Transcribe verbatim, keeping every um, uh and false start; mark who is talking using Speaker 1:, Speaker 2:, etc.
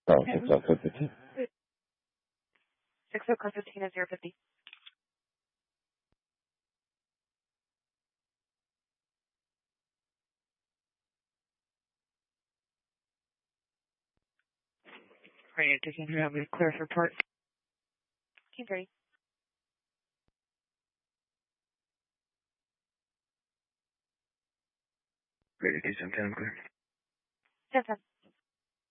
Speaker 1: Oh, six oh fifteen.
Speaker 2: Six oh fifteen is zero fifty.
Speaker 3: Radio Two Hundred, have a clear report.
Speaker 2: Team thirty.
Speaker 3: Radio Two Hundred, clear.
Speaker 2: ten ten.